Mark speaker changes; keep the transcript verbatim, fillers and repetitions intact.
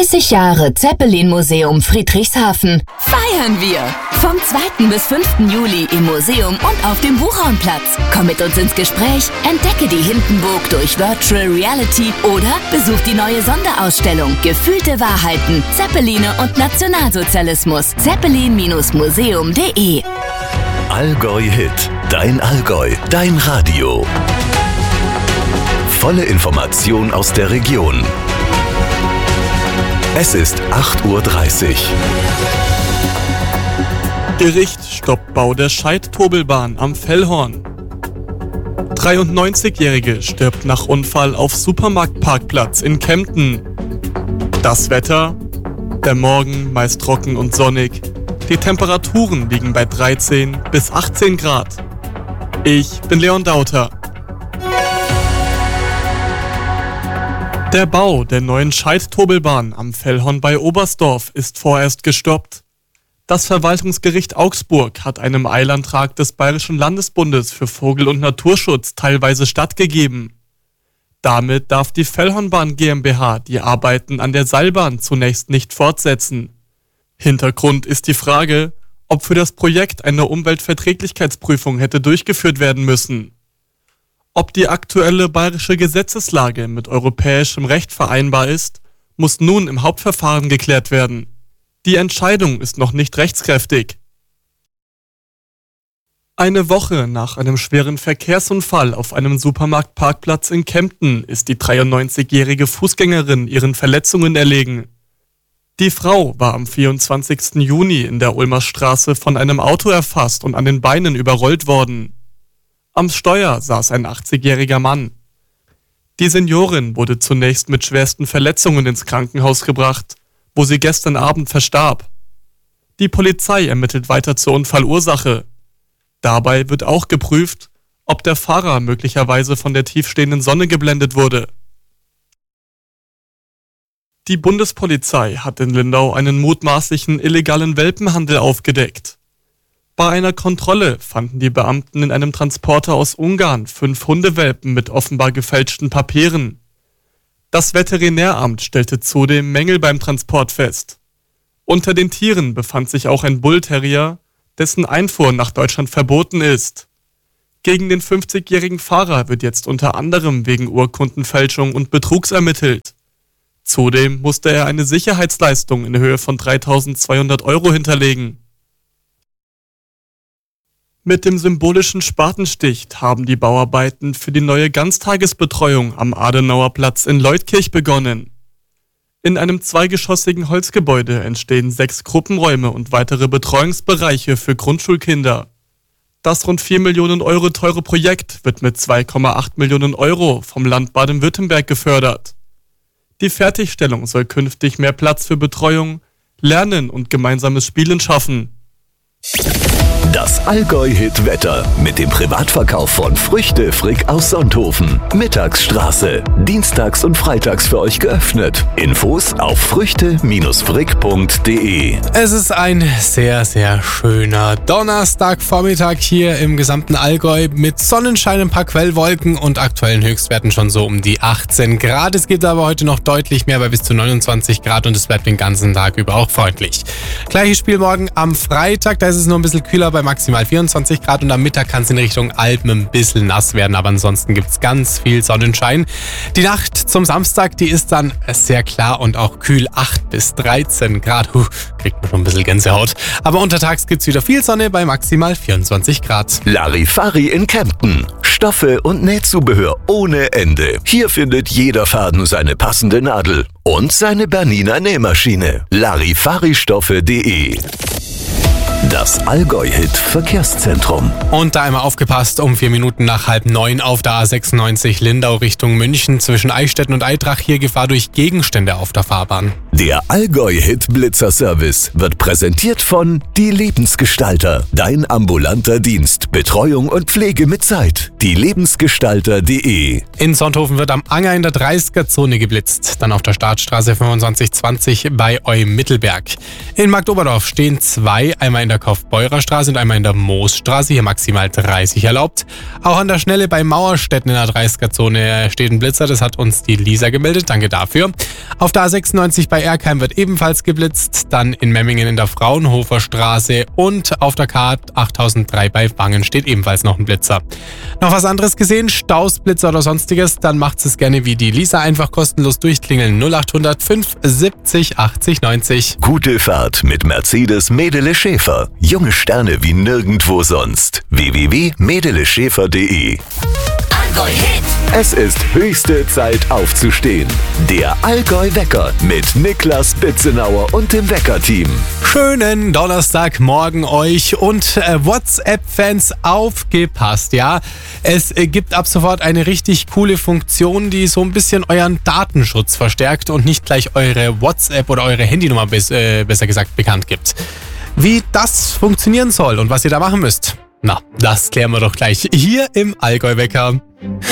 Speaker 1: dreißig Jahre Zeppelin-Museum Friedrichshafen. Feiern wir! Vom zweiten bis fünften Juli im Museum und auf dem Buchhornplatz. Komm mit uns ins Gespräch, entdecke die Hindenburg durch Virtual Reality oder besuch die neue Sonderausstellung Gefühlte Wahrheiten, Zeppeline und Nationalsozialismus. Zeppelin Museum punkt de
Speaker 2: Allgäu Hit. Dein Allgäu. Dein Radio. Volle Information aus der Region. Es ist acht Uhr dreißig.
Speaker 3: Gericht stoppt Bau der Scheid-Tobelbahn am Fellhorn. dreiundneunzigjährige stirbt nach Unfall auf Supermarktparkplatz in Kempten. Das Wetter? Der Morgen meist trocken und sonnig. Die Temperaturen liegen bei dreizehn bis achtzehn Grad. Ich bin Leon Dauter. Der Bau der neuen Scheid-Tobelbahn am Fellhorn bei Oberstdorf ist vorerst gestoppt. Das Verwaltungsgericht Augsburg hat einem Eilantrag des Bayerischen Landesbundes für Vogel- und Naturschutz teilweise stattgegeben. Damit darf die Fellhornbahn GmbH die Arbeiten an der Seilbahn zunächst nicht fortsetzen. Hintergrund ist die Frage, ob für das Projekt eine Umweltverträglichkeitsprüfung hätte durchgeführt werden müssen. Ob die aktuelle bayerische Gesetzeslage mit europäischem Recht vereinbar ist, muss nun im Hauptverfahren geklärt werden. Die Entscheidung ist noch nicht rechtskräftig. Eine Woche nach einem schweren Verkehrsunfall auf einem Supermarktparkplatz in Kempten ist die dreiundneunzigjährige Fußgängerin ihren Verletzungen erlegen. Die Frau war am vierundzwanzigsten Juni in der Ulmer Straße von einem Auto erfasst und an den Beinen überrollt worden. Am Steuer saß ein achtzigjähriger Mann. Die Seniorin wurde zunächst mit schwersten Verletzungen ins Krankenhaus gebracht, wo sie gestern Abend verstarb. Die Polizei ermittelt weiter zur Unfallursache. Dabei wird auch geprüft, ob der Fahrer möglicherweise von der tiefstehenden Sonne geblendet wurde. Die Bundespolizei hat in Lindau einen mutmaßlichen illegalen Welpenhandel aufgedeckt. Bei einer Kontrolle fanden die Beamten in einem Transporter aus Ungarn fünf Hundewelpen mit offenbar gefälschten Papieren. Das Veterinäramt stellte zudem Mängel beim Transport fest. Unter den Tieren befand sich auch ein Bullterrier, dessen Einfuhr nach Deutschland verboten ist. Gegen den fünfzigjährigen Fahrer wird jetzt unter anderem wegen Urkundenfälschung und Betrugs ermittelt. Zudem musste er eine Sicherheitsleistung in Höhe von dreitausendzweihundert Euro hinterlegen. Mit dem symbolischen Spatenstich haben die Bauarbeiten für die neue Ganztagesbetreuung am Adenauer Platz in Leutkirch begonnen. In einem zweigeschossigen Holzgebäude entstehen sechs Gruppenräume und weitere Betreuungsbereiche für Grundschulkinder. Das rund vier Millionen Euro teure Projekt wird mit zwei Komma acht Millionen Euro vom Land Baden-Württemberg gefördert. Die Fertigstellung soll künftig mehr Platz für Betreuung, Lernen und gemeinsames Spielen schaffen.
Speaker 2: Das Allgäu-Hit-Wetter mit dem Privatverkauf von Früchte Frick aus Sonthofen. Mittagsstraße. Dienstags und freitags für euch geöffnet. Infos auf früchte Frick punkt de.
Speaker 4: Es ist ein sehr, sehr schöner Donnerstagvormittag hier im gesamten Allgäu mit Sonnenschein, ein paar Quellwolken und aktuellen Höchstwerten schon so um die achtzehn Grad. Es gibt aber heute noch deutlich mehr bei bis zu neunundzwanzig Grad und es bleibt den ganzen Tag über auch freundlich. Gleiches Spiel morgen am Freitag, da ist es nur ein bisschen kühler bei maximal vierundzwanzig Grad und am Mittag kann es in Richtung Alpen ein bisschen nass werden, aber ansonsten gibt es ganz viel Sonnenschein. Die Nacht zum Samstag, die ist dann sehr klar und auch kühl, acht bis dreizehn Grad. Huh, kriegt man schon ein bisschen Gänsehaut. Aber untertags gibt es wieder viel Sonne bei maximal vierundzwanzig Grad.
Speaker 2: Larifari in Kempten. Stoffe und Nähzubehör ohne Ende. Hier findet jeder Faden seine passende Nadel und seine Bernina Nähmaschine. Larifaristoffe punkt de. Das Allgäu-Hit-Verkehrszentrum.
Speaker 4: Und da einmal aufgepasst, um vier Minuten nach halb neun auf der A sechsundneunzig Lindau Richtung München zwischen Eichstätten und Aitrach hier Gefahr durch Gegenstände auf der Fahrbahn.
Speaker 2: Der Allgäu-Hit-Blitzer-Service wird präsentiert von Die Lebensgestalter. Dein ambulanter Dienst. Betreuung und Pflege mit Zeit. Die Lebensgestalter punkt de.
Speaker 4: In Sonthofen wird am Anger in der dreißiger-Zone geblitzt. Dann auf der Startstraße fünfundzwanzig zwanzig bei Eumittelberg. In Marktoberdorf stehen zwei, einmal in der Kaufbeurerstraße und einmal in der Moosstraße, hier maximal dreißig erlaubt. Auch an der Schnelle bei Mauerstetten in der dreißiger-Zone steht ein Blitzer, das hat uns die Lisa gemeldet, danke dafür. Auf der A sechsundneunzig bei Erkheim wird ebenfalls geblitzt, dann in Memmingen in der Fraunhofer Straße und auf der K achttausenddrei bei Wangen steht ebenfalls noch ein Blitzer. Noch was anderes gesehen? Staus, Blitzer oder sonstiges? Dann macht es gerne wie die Lisa, einfach kostenlos durchklingeln. null acht null null fünf siebzig achtzig neunzig.
Speaker 2: Gute Fahrt mit Mercedes Medele Schäfer. Junge Sterne wie nirgendwo sonst. w w w punkt medele schäfer punkt de.
Speaker 1: Allgäu Hit.
Speaker 2: Es ist höchste Zeit aufzustehen. Der Allgäu-Wecker mit Niklas Bitzenauer und dem Wecker-Team.
Speaker 4: Schönen Donnerstagmorgen euch und äh, WhatsApp-Fans aufgepasst, ja. Es äh, gibt ab sofort eine richtig coole Funktion, die so ein bisschen euren Datenschutz verstärkt und nicht gleich eure WhatsApp oder eure Handynummer bis, äh, besser gesagt bekannt gibt. Wie das funktionieren soll und was ihr da machen müsst, na, das klären wir doch gleich hier im Allgäu-Wecker.